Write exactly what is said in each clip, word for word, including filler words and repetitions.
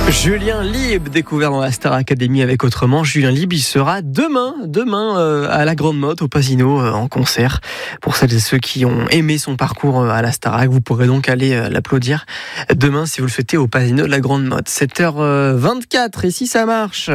Julien Lieb, découvert dans la Star Academy avec Autrement. Julien Lieb, il sera demain, demain euh, à la Grande Motte, au Pasino, euh, en concert. Pour celles et ceux qui ont aimé son parcours euh, à la Starac, vous pourrez donc aller euh, l'applaudir demain si vous le souhaitez au Pasino de la Grande Motte. sept heures vingt-quatre, et si ça marche.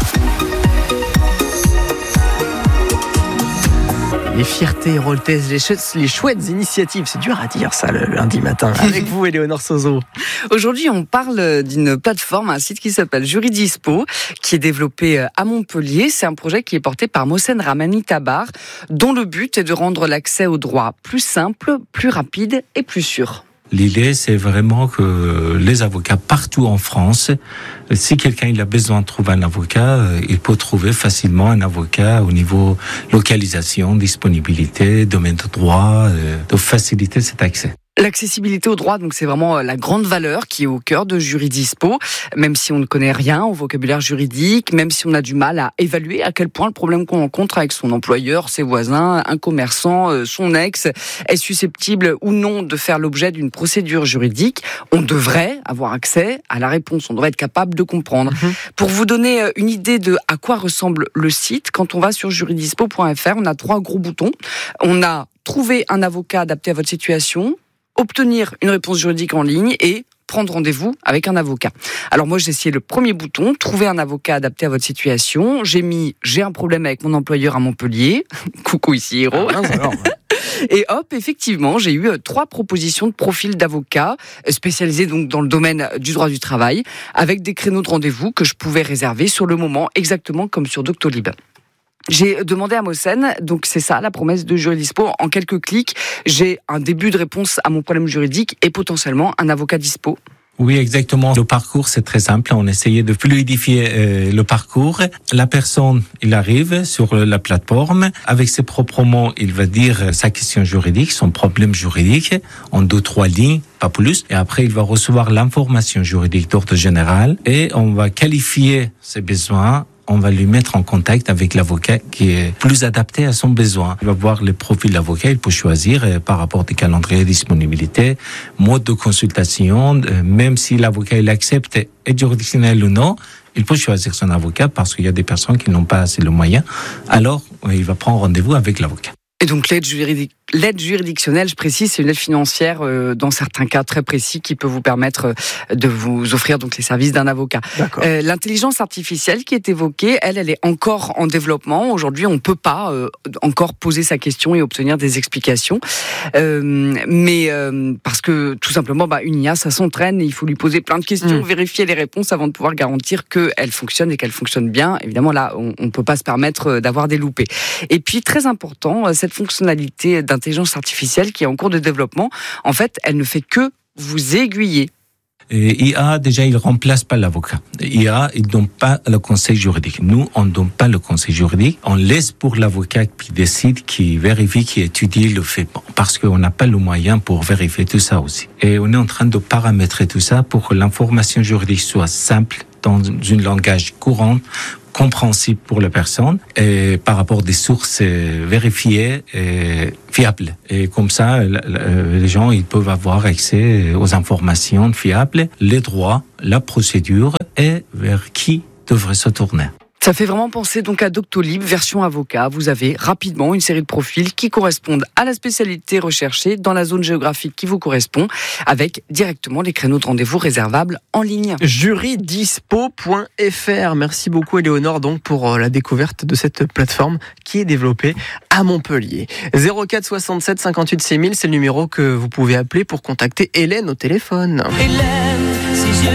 Les fiertés roltaises, les, chouettes, les chouettes initiatives, c'est dur à dire ça le lundi matin. Avec vous, Éléonore Sozo. Aujourd'hui, on parle d'une plateforme, un site qui s'appelle Juridispo, qui est développé à Montpellier. C'est un projet qui est porté par Mohsen Ramani Tabar, dont le but est de rendre l'accès au droit plus simple, plus rapide et plus sûr. L'idée, c'est vraiment que les avocats partout en France, si quelqu'un il a besoin de trouver un avocat, il peut trouver facilement un avocat au niveau localisation, disponibilité, domaine de droit, de faciliter cet accès. L'accessibilité au droit, donc c'est vraiment la grande valeur qui est au cœur de Juridispo. Même si on ne connaît rien au vocabulaire juridique, même si on a du mal à évaluer à quel point le problème qu'on rencontre avec son employeur, ses voisins, un commerçant, son ex, est susceptible ou non de faire l'objet d'une procédure juridique, on devrait avoir accès à la réponse. On devrait être capable de comprendre. Mmh. Pour vous donner une idée de à quoi ressemble le site, quand on va sur juridispo point f r, on a trois gros boutons. On a trouver un avocat adapté à votre situation, obtenir une réponse juridique en ligne et prendre rendez-vous avec un avocat. Alors moi, j'ai essayé le premier bouton, trouver un avocat adapté à votre situation. J'ai mis « j'ai un problème avec mon employeur à Montpellier ». Coucou, ici Héros. Ah, alors, ouais. Et hop, effectivement, j'ai eu trois propositions de profils d'avocats spécialisés donc dans le domaine du droit du travail, avec des créneaux de rendez-vous que je pouvais réserver sur le moment, exactement comme sur Doctolib. J'ai demandé à Mohsen, donc c'est ça la promesse de Juridispo, en quelques clics, j'ai un début de réponse à mon problème juridique et potentiellement un avocat dispo. Oui, exactement. Le parcours, c'est très simple. On essayait de fluidifier euh, le parcours. La personne, il arrive sur la plateforme. Avec ses propres mots, il va dire sa question juridique, son problème juridique, en deux, trois lignes, pas plus. Et après, il va recevoir l'information juridique d'ordre général et on va qualifier ses besoins. On va lui mettre en contact avec l'avocat qui est plus adapté à son besoin. Il va voir le profil de l'avocat, il peut choisir euh, par rapport des calendriers, disponibilité, mode de consultation, euh, même si l'avocat il accepte aide juridictionnelle ou non, il peut choisir son avocat parce qu'il y a des personnes qui n'ont pas assez le moyen. Alors, euh, il va prendre rendez-vous avec l'avocat. Et donc l'aide juridique, l'aide juridictionnelle, je précise, c'est une aide financière euh, dans certains cas très précis qui peut vous permettre euh, de vous offrir donc les services d'un avocat. Euh, l'intelligence artificielle qui est évoquée, elle, elle est encore en développement. Aujourd'hui, on peut pas euh, encore poser sa question et obtenir des explications, euh, mais euh, parce que tout simplement, bah, une I A, ça s'entraîne et il faut lui poser plein de questions, mmh. vérifier les réponses avant de pouvoir garantir qu'elle fonctionne et qu'elle fonctionne bien. Évidemment, là, on, on peut pas se permettre d'avoir des loupés. Et puis, très important, cette fonctionnalité d'intelligence artificielle qui est en cours de développement, en fait, elle ne fait que vous aiguiller. Et I A, déjà, il remplace pas l'avocat. I A, il donne pas le conseil juridique. Nous, on donne pas le conseil juridique. On laisse pour l'avocat qui décide, qui vérifie, qui étudie le fait. Parce qu'on n'a pas le moyen pour vérifier tout ça aussi. Et on est en train de paramétrer tout ça pour que l'information juridique soit simple, dans un langage courant, compréhensible pour la personne et par rapport des sources vérifiées et fiables. Et comme ça, les gens ils peuvent avoir accès aux informations fiables, les droits, la procédure et vers qui devrait se tourner. Ça fait vraiment penser donc à Doctolib, version avocat. Vous avez rapidement une série de profils qui correspondent à la spécialité recherchée dans la zone géographique qui vous correspond, avec directement les créneaux de rendez-vous réservables en ligne. Juridispo point f r. Merci beaucoup Éléonore donc pour la découverte de cette plateforme qui est développée à Montpellier. zéro quatre soixante-sept cinquante-huit six mille, c'est le numéro que vous pouvez appeler pour contacter Hélène au téléphone. Hélène, si je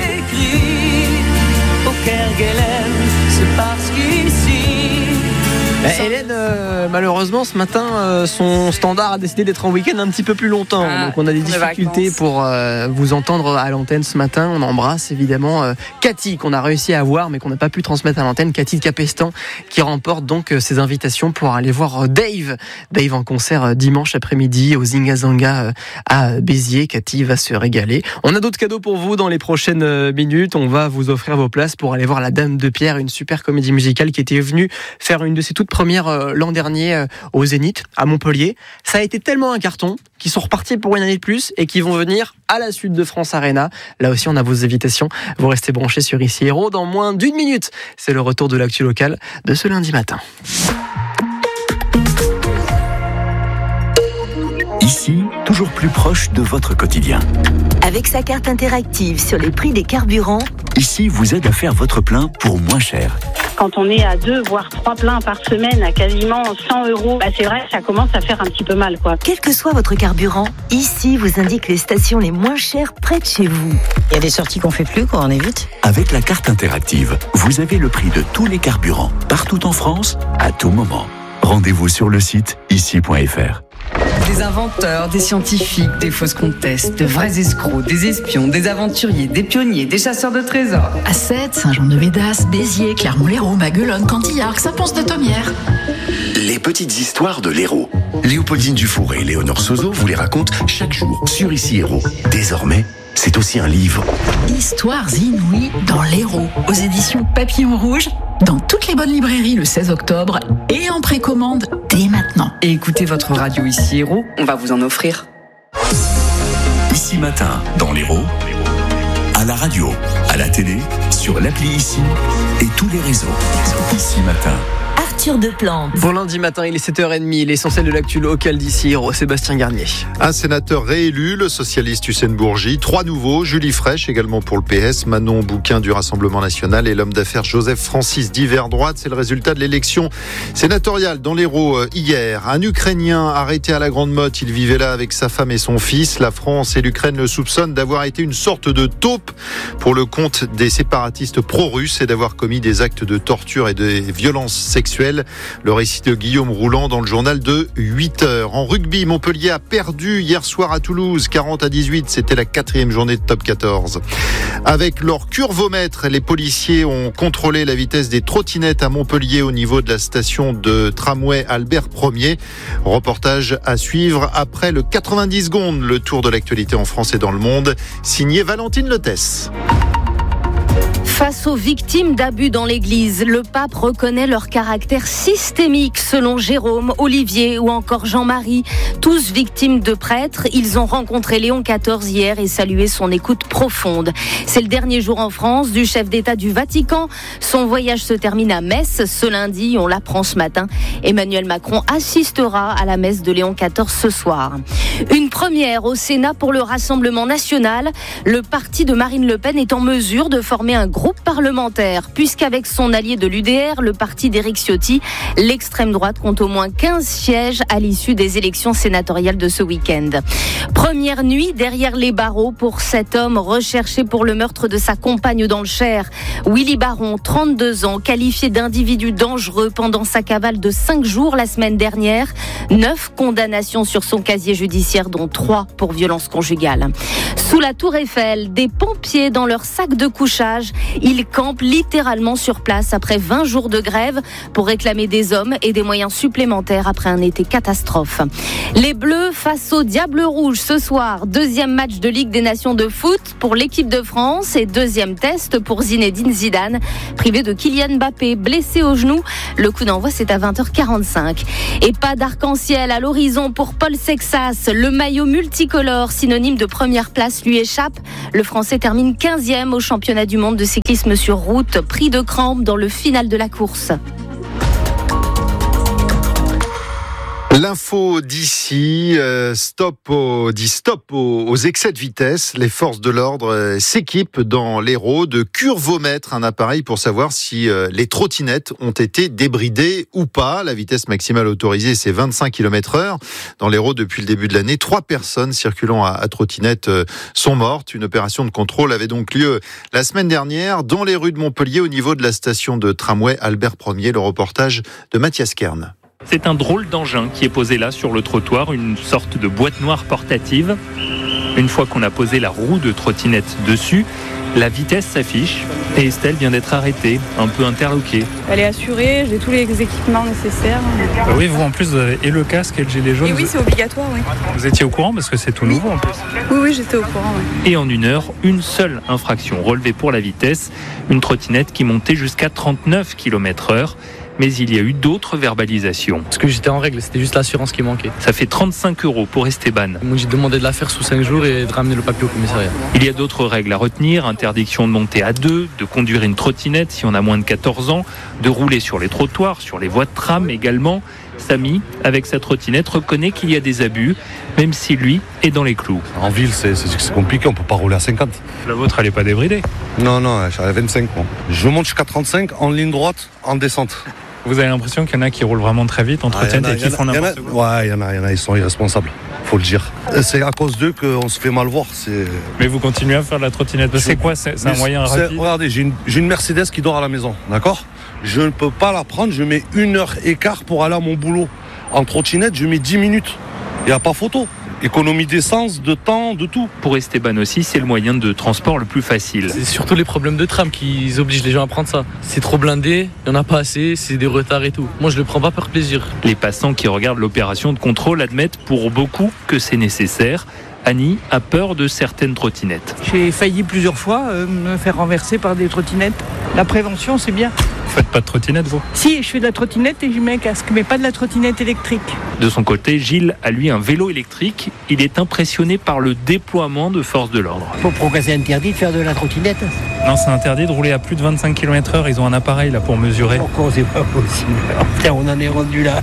t'écris au Kerguelen, c'est parce qu'ici... Bah, Hélène, euh, malheureusement, ce matin, euh, son standard a décidé d'être en week-end un petit peu plus longtemps. Ah, donc on a des difficultés pour euh, vous entendre à l'antenne ce matin. On embrasse évidemment euh, Cathy, qu'on a réussi à avoir, mais qu'on n'a pas pu transmettre à l'antenne. Cathy de Capestan, qui remporte donc euh, ses invitations pour aller voir euh, Dave. Dave en concert euh, dimanche après-midi au Zinga Zanga euh, à Béziers. Cathy va se régaler. On a d'autres cadeaux pour vous dans les prochaines euh, minutes. On va vous offrir vos places pour aller voir La Dame de Pierre, une super comédie musicale qui était venue faire une de ses toutes première euh, l'an dernier euh, au Zénith, à Montpellier. Ça a été tellement un carton qu'ils sont repartis pour une année de plus et qui vont venir à la Sud de France Arena. Là aussi, on a vos invitations. Vous restez branchés sur Ici Héros. Dans moins d'une minute, c'est le retour de l'actu locale de ce lundi matin. Ici, toujours plus proche de votre quotidien. Avec sa carte interactive sur les prix des carburants, Ici vous aide à faire votre plein pour moins cher. Quand on est à deux, voire trois pleins par semaine à quasiment cent euros, bah c'est vrai que ça commence à faire un petit peu mal, quoi. quel que soit votre carburant, Ici vous indique les stations les moins chères près de chez vous. Il y a des sorties qu'on fait plus, quoi, on évite. Avec la carte interactive, vous avez le prix de tous les carburants, partout en France, à tout moment. Rendez-vous sur le site ici point f r. Des inventeurs, des scientifiques, des fausses comtesses, de vrais escrocs, des espions, des aventuriers, des pionniers, des chasseurs de trésors. Asset, Saint-Jean-de-Védas, Béziers, Clermont-Lérault, Maguelone, Cantillac, Saint-Pons-de-Thomières. Les petites histoires de l'Hérault. Léopoldine Dufour et Léonore Sozo vous les racontent chaque jour sur Ici Héros. Désormais, c'est aussi un livre. Histoires inouïes dans l'Hérault, aux éditions Papillon Rouge, dans toutes les bonnes librairies le seize octobre et en précommande dès maintenant. Et écoutez votre radio Ici Héros, on va vous en offrir. Ici Matin, dans l'Hérault, à la radio, à la télé, sur l'appli Ici et tous les réseaux. Ici Matin. Arthur Deplante. Bon lundi matin, il est sept heures trente, l'essentiel de l'actu locale d'Ici Héros, Sébastien Garnier. Un sénateur réélu, le socialiste Hussein Bourgi. Trois nouveaux, Julie Fraîche également pour le P S, Manon Bouquin du Rassemblement National et l'homme d'affaires Joseph Francis d'Hiver Droite. C'est le résultat de l'élection sénatoriale dans l'Hérault hier. Un Ukrainien arrêté à la Grande Motte, il vivait là avec sa femme et son fils. La France et l'Ukraine le soupçonnent d'avoir été une sorte de taupe pour le compte des séparatistes pro-russes et d'avoir commis des actes de torture et de violences sexuelles. Le récit de Guillaume Rouland dans le journal de huit heures. En rugby, Montpellier a perdu hier soir à Toulouse, quarante à dix-huit. C'était la quatrième journée de top quatorze. Avec leur curvomètre, les policiers ont contrôlé la vitesse des trottinettes à Montpellier au niveau de la station de tramway Albert Ier. Reportage à suivre après le quatre-vingt-dix secondes. Le tour de l'actualité en France et dans le monde. Signé Valentine Letès. Face aux victimes d'abus dans l'Église, le pape reconnaît leur caractère systémique selon Jérôme, Olivier ou encore Jean-Marie. Tous victimes de prêtres, ils ont rencontré Léon quatorze hier et salué son écoute profonde. C'est le dernier jour en France du chef d'État du Vatican. Son voyage se termine à Metz ce lundi, on l'apprend ce matin. Emmanuel Macron assistera à la messe de Léon quatorze ce soir. Une première au Sénat pour le Rassemblement National. Le parti de Marine Le Pen est en mesure de former un groupe parlementaire, puisqu'avec son allié de l'U D R, le parti d'Éric Ciotti, l'extrême droite compte au moins quinze sièges à l'issue des élections sénatoriales de ce week-end. Première nuit derrière les barreaux pour cet homme recherché pour le meurtre de sa compagne dans le Cher. Willy Baron, trente-deux ans, qualifié d'individu dangereux pendant sa cavale de cinq jours la semaine dernière. Neuf condamnations sur son casier judiciaire, dont trois pour violence conjugale. Sous la Tour Eiffel, des pompiers dans leur sac de couchage. Ils campent littéralement sur place après vingt jours de grève pour réclamer des hommes et des moyens supplémentaires après un été catastrophe. Les Bleus face aux Diables Rouges ce soir. Deuxième match de Ligue des Nations de foot pour l'équipe de France et deuxième test pour Zinedine Zidane. Privé de Kylian Mbappé, blessé au genou. Le coup d'envoi, c'est à vingt heures quarante-cinq. Et pas d'arc-en-ciel à l'horizon pour Paul Sexas. Le maillot multicolore, synonyme de première place, lui échappe. Le Français termine quinzième au championnat du monde de cyclisme sur route, pris de crampes dans le final de la course. L'info d'ici, euh, stop au, dit stop aux, aux excès de vitesse. Les forces de l'ordre euh, s'équipent dans l'Hérault de curvomètre, un appareil pour savoir si euh, les trottinettes ont été débridées ou pas. La vitesse maximale autorisée, c'est vingt-cinq kilomètres heure. Dans l'Hérault, depuis le début de l'année, trois personnes circulant à, à trottinette euh, sont mortes. Une opération de contrôle avait donc lieu la semaine dernière dans les rues de Montpellier au niveau de la station de tramway Albert Ier. Le reportage de Mathias Kern. C'est un drôle d'engin qui est posé là sur le trottoir, une sorte de boîte noire portative. Une fois qu'on a posé la roue de trottinette dessus, la vitesse s'affiche et Estelle vient d'être arrêtée, un peu interloquée. Elle est assurée, j'ai tous les équipements nécessaires. Euh, oui, vous en plus vous avez et le casque et le gilet jaune. Et oui, c'est obligatoire, oui. Vous étiez au courant parce que c'est tout nouveau en plus. Oui, oui, j'étais au courant, oui. Et en une heure, une seule infraction relevée pour la vitesse, une trottinette qui montait jusqu'à trente-neuf kilomètres heure. mais il y a eu d'autres verbalisations. Parce que j'étais en règle, c'était juste l'assurance qui manquait. Ça fait trente-cinq euros pour Esteban. Moi, j'ai demandé de la faire sous cinq jours et de ramener le papier au commissariat. Il y a d'autres règles à retenir, interdiction de monter à deux, de conduire une trottinette si on a moins de quatorze ans, de rouler sur les trottoirs, sur les voies de tram également. Samy, avec sa trottinette, reconnaît qu'il y a des abus, même si lui est dans les clous. En ville, c'est, c'est, c'est compliqué, on ne peut pas rouler à cinquante. La vôtre, elle n'est pas débridée? Non, non, je suis à vingt-cinq. Moi. Je monte jusqu'à trente-cinq en ligne droite, en descente. Vous avez l'impression qu'il y en a qui roulent vraiment très vite en trottinette ah, et qui font n'importe quoi? Ouais, il y en a, il y en a, ils sont irresponsables, faut le dire. C'est à cause d'eux qu'on se fait mal voir. C'est... Mais vous continuez à faire de la trottinette, je... c'est quoi? C'est, c'est un moyen c'est... rapide? Regardez, j'ai une, j'ai une Mercedes qui dort à la maison, d'accord? Je ne peux pas la prendre, je mets une heure écart pour aller à mon boulot. En trottinette, je mets dix minutes. Il n'y a pas photo. Économie d'essence, de temps, de tout. Pour Esteban aussi, c'est le moyen de transport le plus facile. C'est surtout les problèmes de tram qui obligent les gens à prendre ça. C'est trop blindé, il n'y en a pas assez, c'est des retards et tout. Moi, je ne le prends pas par plaisir. Les passants qui regardent l'opération de contrôle admettent pour beaucoup que c'est nécessaire. Annie a peur de certaines trottinettes. J'ai failli plusieurs fois euh, me faire renverser par des trottinettes. La prévention, c'est bien. Vous faites pas de trottinette, vous? Si, je fais de la trottinette et je mets un casque, mais pas de la trottinette électrique. De son côté, Gilles a lui un vélo électrique. Il est impressionné par le déploiement de forces de l'ordre. Faut pourquoi c'est interdit de faire de la trottinette? Non, c'est interdit de rouler à plus de vingt-cinq kilomètres heure. Ils ont un appareil là pour mesurer. Pourquoi c'est pas possible? Putain, on en est rendu là.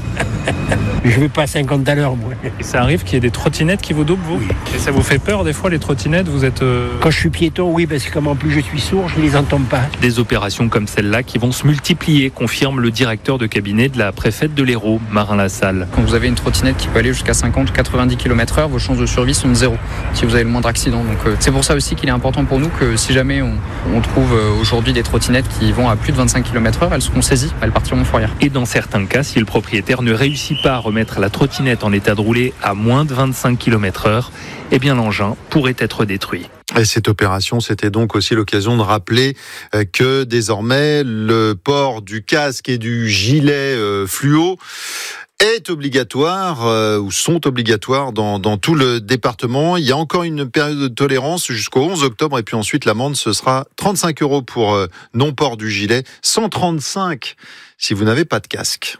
Je vais pas à cinquante à l'heure, moi. Et ça arrive qu'il y ait des trottinettes qui vous doublent, vous? Oui. Et ça vous fait peur des fois, les trottinettes? Vous êtes euh... Quand je suis piéton, oui, parce que comme en plus je suis sourd, je les entends pas. Des opérations comme celle-là qui vont se multiplier, confirme le directeur de cabinet de la préfète de l'Hérault, Marin Lassalle. Quand vous avez une trottinette qui peut aller jusqu'à cinquante à quatre-vingt-dix kilomètres heure, vos chances de survie sont de zéro si vous avez le moindre accident. Donc euh, c'est pour ça aussi qu'il est important pour nous que si jamais on, on trouve euh, aujourd'hui des trottinettes qui vont à plus de vingt-cinq kilomètres heure, elles seront saisies, elles partiront en fourrière. Et dans certains cas, si le propriétaire ne réussit pas à remettre la trottinette en état de rouler à moins de vingt-cinq kilomètres heure, eh bien l'engin pourrait être détruit. Et cette opération, c'était donc aussi l'occasion de rappeler que désormais, le port du casque et du gilet fluo est obligatoire euh, ou sont obligatoires dans, dans tout le département. Il y a encore une période de tolérance jusqu'au onze octobre et puis ensuite l'amende, ce sera trente-cinq euros pour euh, non-port du gilet, cent trente-cinq si vous n'avez pas de casque.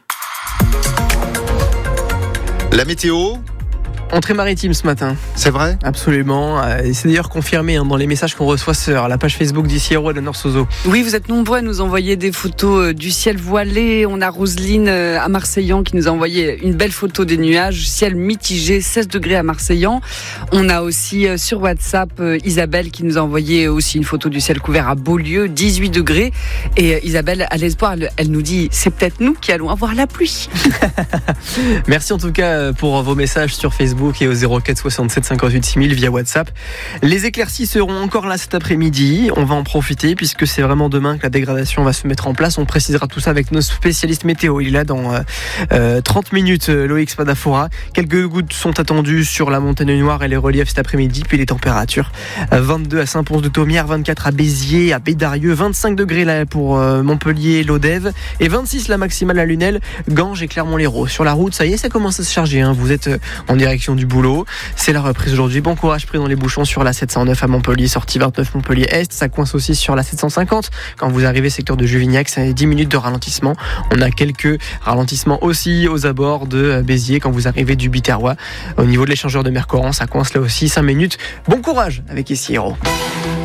La météo. Entrée maritime ce matin. C'est vrai? Absolument. Et c'est d'ailleurs confirmé hein, dans les messages qu'on reçoit sur la page Facebook d'ici Hérault et de Nord-Sozo. Oui, vous êtes nombreux à nous envoyer des photos du ciel voilé. On a Roselyne à Marseillan qui nous a envoyé une belle photo des nuages. Ciel mitigé, seize degrés à Marseillan. On a aussi sur WhatsApp Isabelle qui nous a envoyé aussi une photo du ciel couvert à Beaulieu, dix-huit degrés. Et Isabelle, à l'espoir, elle, elle nous dit c'est peut-être nous qui allons avoir la pluie. Merci en tout cas pour vos messages sur Facebook et au zéro quatre soixante-sept cinquante-huit six mille via WhatsApp. Les éclaircies seront encore là cet après-midi. On va en profiter puisque c'est vraiment demain que la dégradation va se mettre en place. On précisera tout ça avec nos spécialistes météo. Il est là dans euh, trente minutes, Loïc Spadafora. Quelques gouttes sont attendues sur la montagne Noire et les reliefs cet après-midi. Puis les températures, vingt-deux à Saint-Pons-de-Thomières, vingt-quatre à Béziers, à Bédarieux, vingt-cinq degrés là pour euh, Montpellier, Lodève et vingt-six la maximale à Lunel, Ganges et Clermont-Lérault. Sur la route, ça y est, ça commence à se charger. Hein. Vous êtes en direction du boulot. C'est la reprise aujourd'hui. Bon courage pris dans les bouchons sur la sept cent neuf à Montpellier, sortie vingt-neuf Montpellier-Est. Ça coince aussi sur la sept cent cinquante. Quand vous arrivez secteur de Juvignac, c'est dix minutes de ralentissement. On a quelques ralentissements aussi aux abords de Béziers quand vous arrivez du Biterrois. Au niveau de l'échangeur de Mercoran, ça coince là aussi cinq minutes. Bon courage avec ici Hérault.